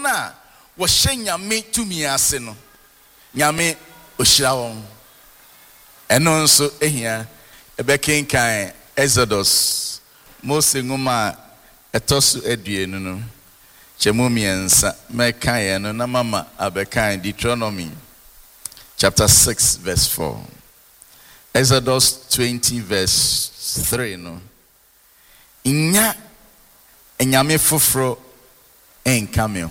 Wana wɔhyɛ nyame tumi ase no nyame ohyira wɔn ɛno nso ehia ɛbɛkenkan Exodus Mose ngoma ɛtɔ so aduonu no kyɛmu mmiɛnsa mɛkan no na mama abɛkan Deuteronomy chapter 6 verse 4 Exodus 20 verse 3 no inya enyame foforo enka me ho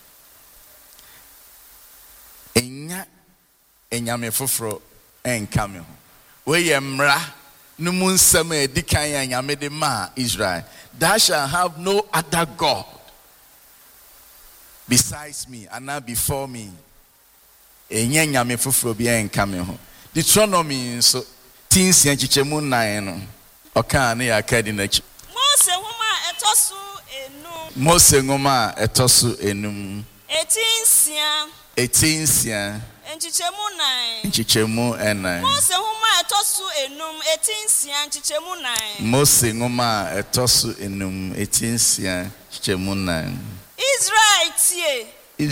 enyame foforo enka me ho we ye mra no mu nsɛm a ɛdi kan ya nyame de ma Israel. Thou shalt have no other God besides me and not before me. Enye nyame foforo bi enka me ho. Deuteronomy so tinsia chichemu 9 no ɔka ne ya ka di n'akyi. Mose ngoma etosu enum. Etinsia. Nchichemu 9. Mose ngoma etosu enum etinsia nchichemu 9. Mose ngoma etosu enum etinsia nchichemu 9. Israel tie.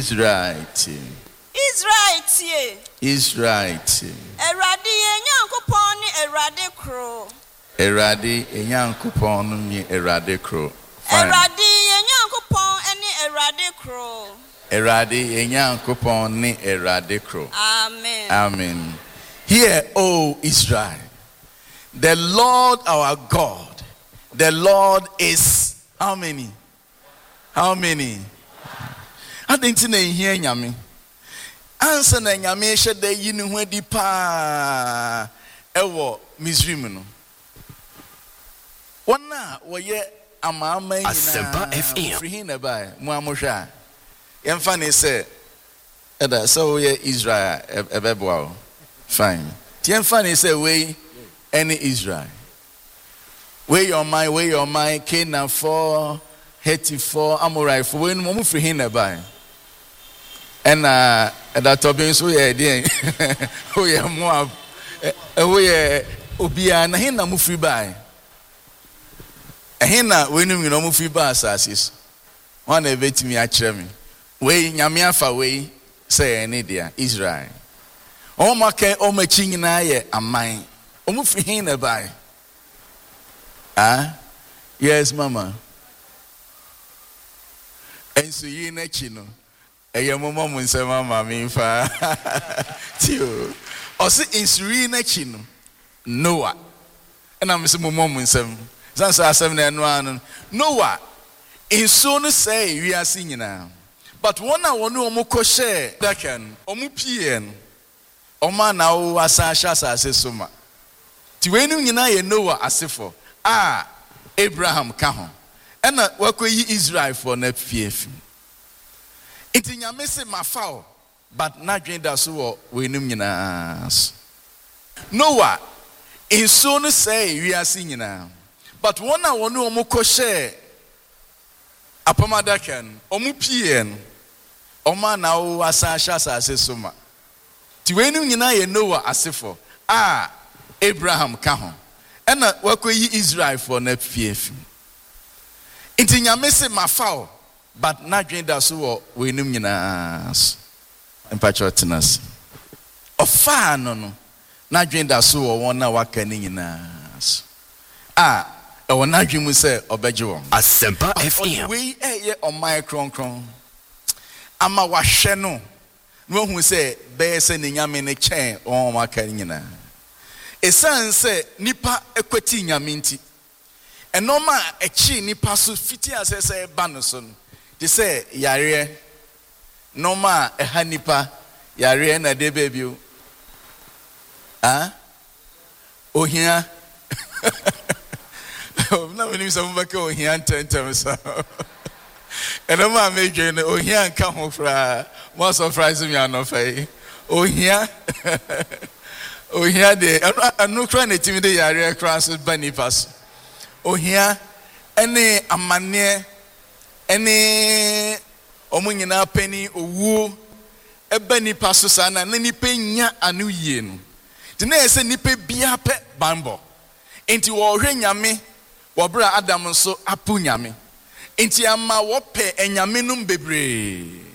Erade yenyankopon ni erade kro. Erade yenyankopon ni erade kro. Erade yenyankopon eni erade kro. Erade yenyankopon ni erade kro. Amen. Amen. Hear, O Israel, the Lord our God, the Lord is how many? I think na hear nyame. Answer na nyame shede yinu hwedi pa ewo Misrim no. Wana woye amama ina Asempa FM. Frihin na bai mu amohwa. Yemfa ne say eda so woye Israel ebeboa. Fine. Yemfa ne say we any Israel. Where your mind Canaan 4 Heti 4 Amorite 4 when mo frihin na bai. And that Tobin so yeah, oh yeah, Moab, oh yeah, Obia, and Hina Mufi by a Hina, when you know Mufi Bassasis. One event me at Chemi. Way Yamiafa way, say an idiot, Israel. Oh, my care, oh, my ching and I am mine. Oh, Mufi Hina by. Ah, yes, Mama. And so you know. Eya mama munsema mami fa tio osi insuri na chi no Noah na me se mama munsem sansa asem na eno anu Noah inso no say wi ase nyina but one a wonu omukọ share dakan omupien oma na wo asasha asase soma ti wenu nyina ye Noah asefo Abraham ka ho na wakoyi Israel for na fiefi. Iti nyame se mafao but na dwen da so wo wenum nyina. Noah inso no say wi ase nyina but one a wonu omukọ share apamadakan omupien oma na wo asasha asase soma ti wenum nyina ye Noah asefo Abraham ka ho na wakoyi Israel for na fiefi. Iti nyame se mafao but na dwen da so wo wenum nyina. Empachotenas ofa no na dwen da so wo won na waka ni nyina. E won na dwen mu se obeje won. Asempa FM. We ye on my kronkron ama wahwe no no hu se be se ne nyame ne chen on waka ni nyina. Esan se nipa ekwati nyame nti enoma echi nipa so fiti asese ba no so no. They say yare noma eha nipa yare na de baby ohia na when you say mbaka ohia tentem so enoma meje no ohia nka ho fra mo surprise me anofa ohia ohia de anu kra na timi de yare kra so ba nipa so ohia ene amane ene omunyina pani owu eba nipa so sana na nipa nya anu yie no de na ese nipa bia pe bambo enti wo hwe nyame wo bra Adam so apu nyame enti ama wo pe enyame num bebre